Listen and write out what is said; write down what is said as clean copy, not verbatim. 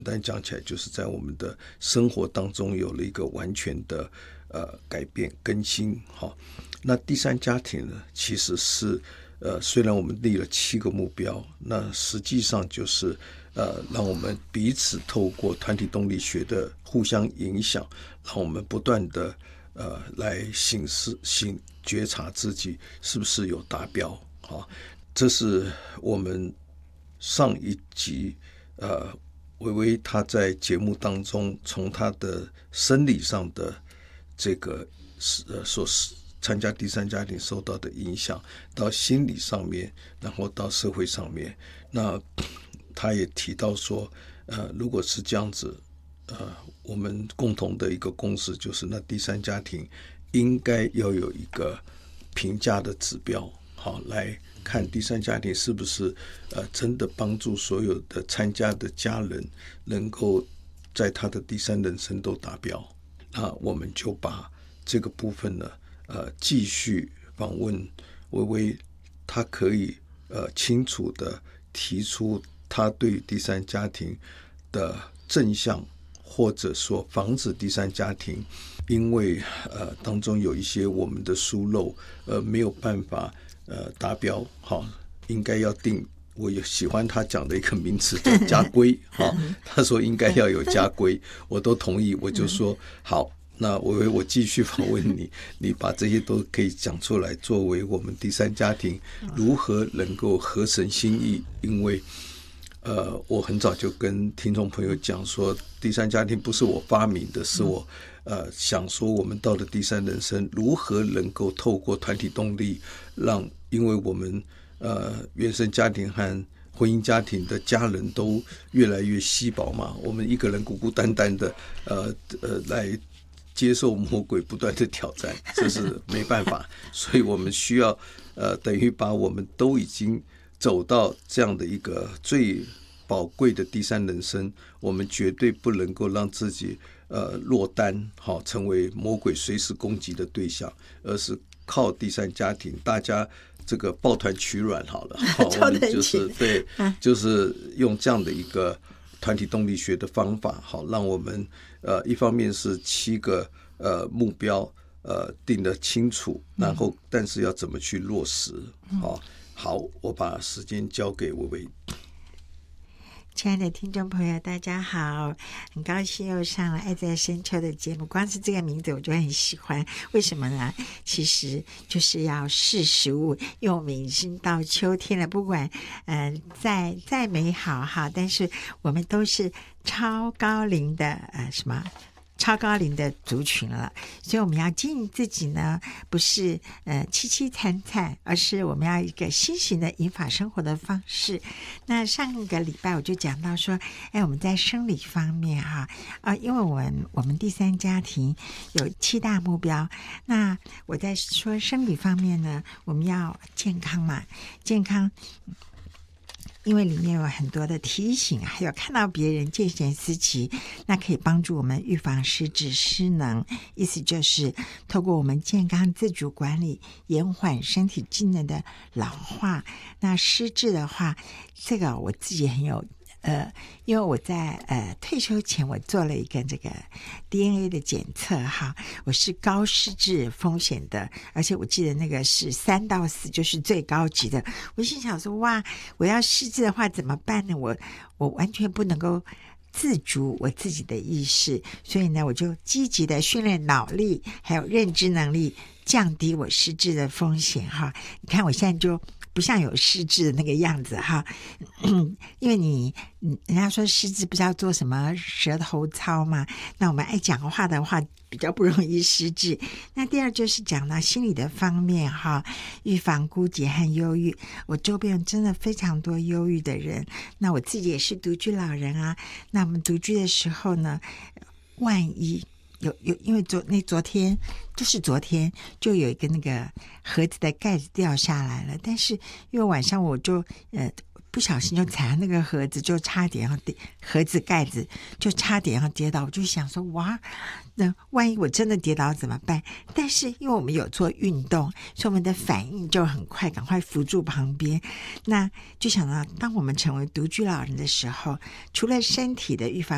但讲起来就是在我们的生活当中有了一个完全的改变更新。好，那第三家庭呢，其实是虽然我们立了7个目标，那实际上就是让我们彼此透过团体动力学的互相影响，让我们不断的来觉察自己是不是有达标。好，这是我们上一集薇薇她在节目当中从她的生理上的这个所参加第三家庭受到的影响，到心理上面，然后到社会上面。那她也提到说如果是这样子我们共同的一个共识就是，那第三家庭应该要有一个评价的指标，好来看第三家庭是不是真的帮助所有的参加的家人能够在他的第三人生都达标。那我们就把这个部分呢继续访问薇薇，他可以清楚的提出他对第三家庭的正向，或者说防止第三家庭因为当中有一些我们的疏漏没有办法达标。好，应该要定，我也喜欢他讲的一个名词叫家规。好，他说应该要有家规，我都同意。我就说好，那我继续访问你，你把这些都可以讲出来，作为我们第三家庭如何能够合神心意。因为我很早就跟听众朋友讲说，第三家庭不是我发明的，是我想说我们到了第三人生如何能够透过团体动力，让因为我们原生家庭和婚姻家庭的家人都越来越稀薄嘛，我们一个人孤孤单单的来接受魔鬼不断的挑战，这是没办法。所以我们需要等于把我们都已经走到这样的一个最宝贵的第三人生，我们绝对不能够让自己落单，好成为魔鬼随时攻击的对象，而是靠第三家庭大家这个抱团取暖好了。好，我们就是对，就是用这样的一个团体动力学的方法，好让我们一方面是7个目标定得清楚，然后但是要怎么去落实。好，我把时间交给薇薇。 亲爱的听众朋友大家好，很高兴又上了爱在深秋的节目。光是这个名字我就很喜欢，为什么呢？其就是要识时务，因为我们已经到秋天了，不管再美好哈，但是我们都是超高龄的超高龄的族群了，所以我们要经营自己呢，不是凄凄惨惨，而是我们要一个新型的银发生活的方式。那上个礼拜我就讲到说，我们在生理方面哈因为我们第三家庭有7大目标，那我在说生理方面呢，我们要健康嘛，健康。因为里面有很多的提醒，还有看到别人见贤思齐，那可以帮助我们预防失智失能。意思就是透过我们健康自主管理，延缓身体机能的老化。那失智的话，这个我自己很有因为我在退休前我做了一个这个 DNA 的检测哈，我是高失智风险的，而且我记得那个是3到4，就是最高级的。我心想说，哇，我要失智的话怎么办呢？我完全不能够自主我自己的意识，所以呢，我就积极的训练脑力还有认知能力，降低我失智的风险哈。你看我现在就不像有失智的那个样子哈，因为人家说失智不是要做什么舌头操嘛，那我们爱讲话的话比较不容易失智。那第二就是讲到心理的方面哈，预防孤寂和忧郁。我周边真的非常多忧郁的人，那我自己也是独居老人啊。那我们独居的时候呢，万一因为昨天就有一个那个盒子的盖子掉下来了，但是因为晚上我就不小心就踩到那个盒子，就差点要盒子盖子就差点要跌倒，我就想说哇，那万一我真的跌倒怎么办？但是因为我们有做运动，所以我们的反应就很快，赶快扶住旁边。那就想到当我们成为独居老人的时候，除了身体的预防